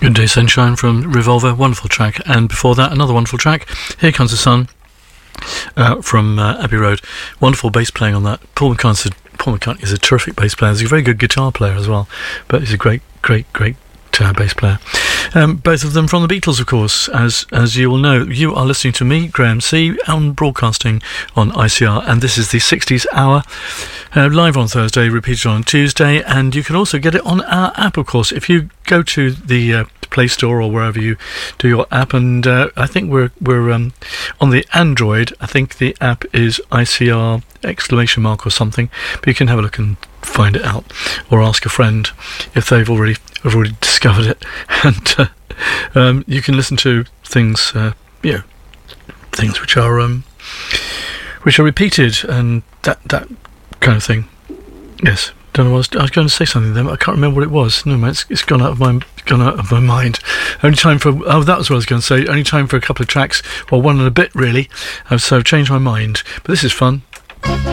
Good Day Sunshine from Revolver, wonderful track. And before that, another wonderful track, Here Comes the Sun, from Abbey Road. Wonderful bass playing on that. Paul McCartney is a terrific bass player. He's a very good guitar player as well, but he's a great bass player. Both of them from the Beatles, of course, as you all know. You are listening to me, Graham C, on broadcasting on ICR, and this is the 60s Hour, live on Thursday, repeated on Tuesday, and you can also get it on our app, of course. If you go to the Play Store or wherever you do your app, and I think we're on the Android. I think the app is ICR ! Or something, but you can have a look and find it out, or ask a friend if they've already discovered it, and you can listen to things, things which are repeated and that kind of thing. Yes. Don't know what I was going to say something then, but I can't remember what it was. No, man, it's gone out of my mind. Only time for that was what I was going to say. Only time for a couple of tracks, well, one and a bit really. So I've changed my mind. But this is fun.